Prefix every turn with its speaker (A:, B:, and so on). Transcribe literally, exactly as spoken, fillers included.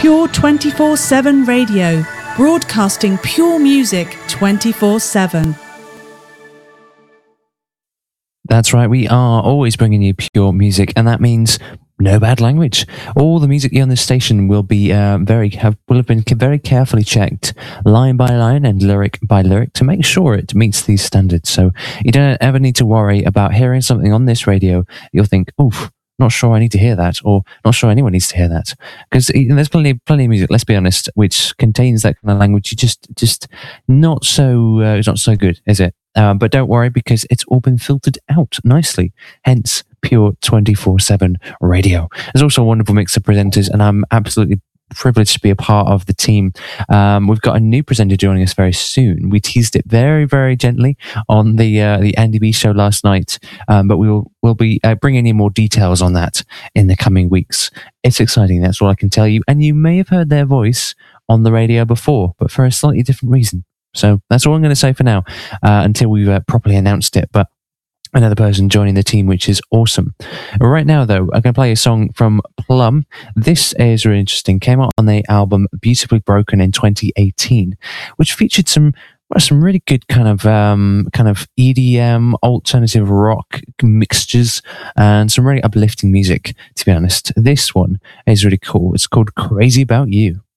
A: Pure twenty-four seven Radio, broadcasting pure music twenty-four seven.
B: That's right, we are always bringing you pure music, and that means no bad language. All the music on this station will be uh, very have, will have been very carefully checked, line by line and lyric by lyric, to make sure it meets these standards. So you don't ever need to worry about hearing something on this radio. You'll think, "Oof, not sure I need to hear that," or "Not sure anyone needs to hear that," because there's plenty, plenty of music. Let's be honest, which contains that kind of language. You just, just not so, uh, it's not so good, is it? Uh, but don't worry, because it's all been filtered out nicely. Hence, Pure twenty-four seven Radio. There's also a wonderful mix of presenters, and I'm absolutely privileged to be a part of the team. Um, we've got a new presenter joining us very soon. We teased it very, very gently on the uh, the Andy B show last night, um, but we will we'll be uh, bringing in more details on that in the coming weeks. It's exciting, that's all I can tell you. And you may have heard their voice on the radio before, but for a slightly different reason. So that's all I'm going to say for now, uh, until we've uh, properly announced it. But another person joining the team, which is awesome. Right now, though, I'm going to play a song from Plum. This is really interesting. Came out on the album Beautifully Broken in twenty eighteen, which featured some well, some really good kind of um, kind of E D M, alternative rock mixtures, and some really uplifting music, to be honest. This one is really cool. It's called Crazy About You.